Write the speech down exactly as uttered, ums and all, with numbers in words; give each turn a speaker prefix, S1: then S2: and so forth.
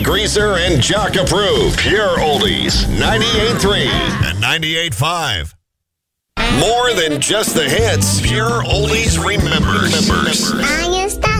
S1: Greaser and Jock approved. Pure Oldies. ninety-eight point three and ninety-eight point five. More than just the hits. Pure Oldies remembers. remembers.